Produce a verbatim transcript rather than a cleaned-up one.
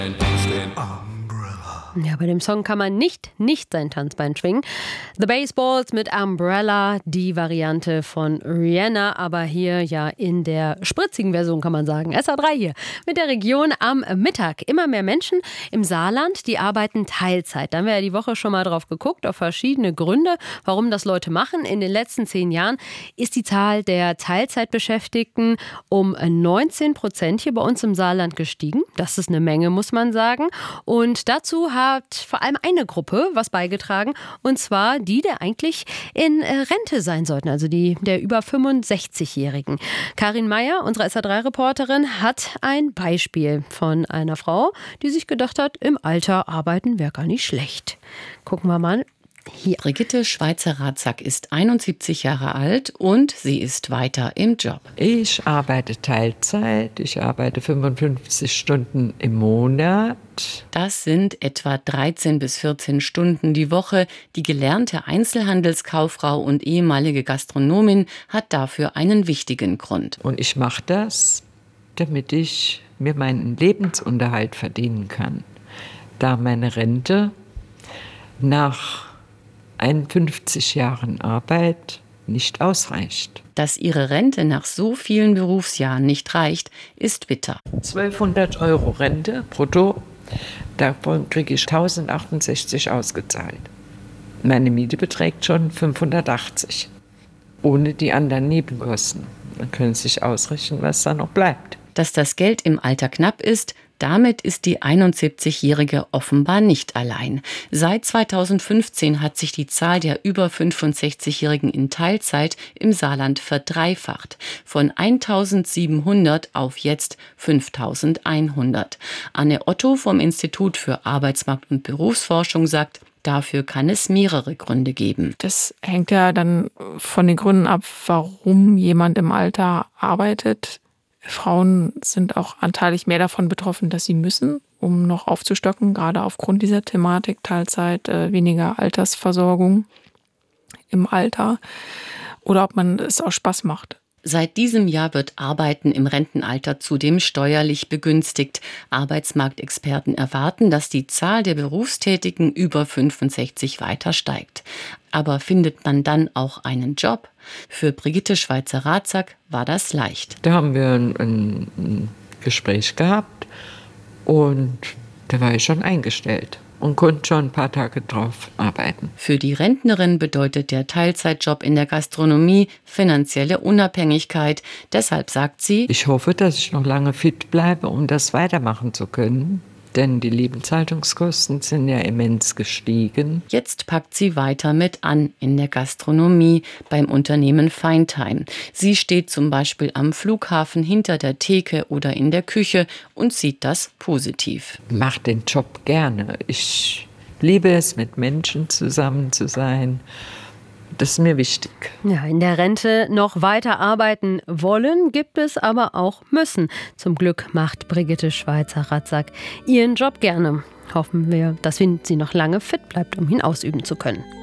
Ja, bei dem Song kann man nicht, nicht sein Tanzbein schwingen. The Baseballs mit Umbrella, die Variante von Rihanna, aber hier ja in der spritzigen Version kann man sagen. S A drei hier mit der Region am Mittag. Immer mehr Menschen im Saarland, die arbeiten Teilzeit. Da haben wir ja die Woche schon mal drauf geguckt, auf verschiedene Gründe, warum das Leute machen. In den letzten zehn Jahren ist die Zahl der Teilzeitbeschäftigten um neunzehn Prozent hier bei uns im Saarland gestiegen. Das ist eine Menge, muss man sagen. Und dazu hat vor allem eine Gruppe was beigetragen, und zwar die, der eigentlich in Rente sein sollten, also die der über fünfundsechzigjährigen. Karin Meyer, unsere S A drei Reporterin, hat ein Beispiel von einer Frau, die sich gedacht hat, im Alter arbeiten wäre gar nicht schlecht. Gucken wir mal. Hier. Brigitte Schweizer-Ratzak ist einundsiebzig Jahre alt und sie ist weiter im Job. Ich arbeite Teilzeit, ich arbeite fünfundfünfzig Stunden im Monat. Das sind etwa dreizehn bis vierzehn Stunden die Woche. Die gelernte Einzelhandelskauffrau und ehemalige Gastronomin hat dafür einen wichtigen Grund. Und ich mache das, damit ich mir meinen Lebensunterhalt verdienen kann. Da meine Rente nach einundfünfzig Jahren Arbeit nicht ausreicht. Dass ihre Rente nach so vielen Berufsjahren nicht reicht, ist bitter. zwölfhundert Euro Rente brutto, davon kriege ich tausendachtundsechzig ausgezahlt. Meine Miete beträgt schon fünfhundertachtzig, ohne die anderen Nebenkosten. Man kann sich ausrechnen, was da noch bleibt. Dass das Geld im Alter knapp ist, damit ist die einundsiebzigjährige offenbar nicht allein. Seit zweitausendfünfzehn hat sich die Zahl der über fünfundsechzigjährigen in Teilzeit im Saarland verdreifacht. Von eintausendsiebenhundert auf jetzt fünftausendeinhundert. Anne Otto vom Institut für Arbeitsmarkt- und Berufsforschung sagt, dafür kann es mehrere Gründe geben. Das hängt ja dann von den Gründen ab, warum jemand im Alter arbeitet. Frauen sind auch anteilig mehr davon betroffen, dass sie müssen, um noch aufzustocken, gerade aufgrund dieser Thematik Teilzeit, äh, weniger Altersversorgung im Alter, oder ob man es auch Spaß macht. Seit diesem Jahr wird Arbeiten im Rentenalter zudem steuerlich begünstigt. Arbeitsmarktexperten erwarten, dass die Zahl der Berufstätigen über fünfundsechzig weiter steigt. Aber findet man dann auch einen Job? Für Brigitte Schweizer-Ratzak war das leicht. Da haben wir ein, ein Gespräch gehabt und da war ich schon eingestellt und konnte schon ein paar Tage drauf arbeiten. Für die Rentnerin bedeutet der Teilzeitjob in der Gastronomie finanzielle Unabhängigkeit. Deshalb sagt sie, ich hoffe, dass ich noch lange fit bleibe, um das weitermachen zu können. Denn die Lebenshaltungskosten sind ja immens gestiegen. Jetzt packt sie weiter mit an in der Gastronomie beim Unternehmen Feintime. Sie steht zum Beispiel am Flughafen hinter der Theke oder in der Küche und sieht das positiv. Ich mache den Job gerne. Ich liebe es, mit Menschen zusammen zu sein. Das ist mir wichtig. Ja, in der Rente noch weiter arbeiten wollen, gibt es aber auch müssen. Zum Glück macht Brigitte Schweizer-Ratzak ihren Job gerne. Hoffen wir, dass sie noch lange fit bleibt, um ihn ausüben zu können.